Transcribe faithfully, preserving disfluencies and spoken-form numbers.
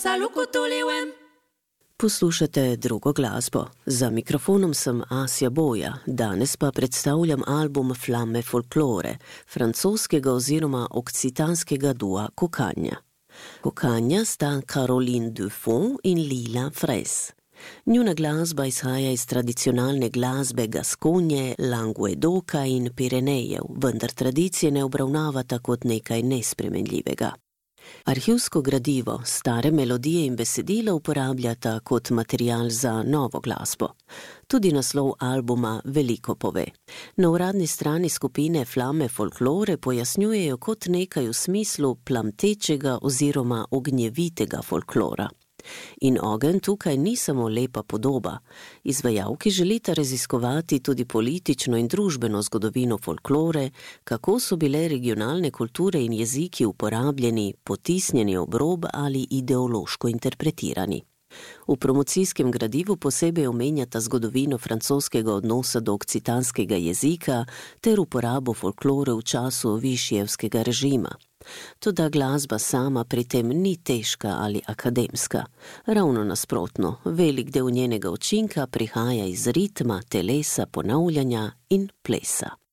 Poslušate drugo glasbo. Za mikrofonom sem Asja Boja, danes pa predstavljam album Flamme folklore, francoskega oziroma okcitanskega dua Kokanja. Kokanja sta Caroline Dufont in Lila Fraisse. Njuna glasba izhaja iz tradicionalne glasbe Gaskonje, Languedoka in Pirenejev, vendar tradicije ne obravnavata kot nekaj nespremenljivega. Arhivsko gradivo, stare melodije in besedila uporabljata kot material za novo glasbo. Tudi naslov albuma veliko pove. Na uradni strani skupine Flamme folklore pojasnjujejo kot nekaj v smislu plamtečega oziroma ognjevitega folklora. In ogenj tukaj ni samo lepa podoba. Izvajalki želita raziskovati tudi politično in družbeno zgodovino folklore, kako so bile regionalne kulture in jeziki uporabljeni, potisnjeni ob rob ali ideološko interpretirani. V promocijskem gradivu posebej omenjata zgodovino francoskega odnosa do okcitanskega jezika ter uporabo folklore v času Višijevskega režima. Toda glasba sama pri tem ni težka ali akademska. Ravno nasprotno, velik del njenega učinka prihaja iz ritma, telesa, ponavljanja in plesa.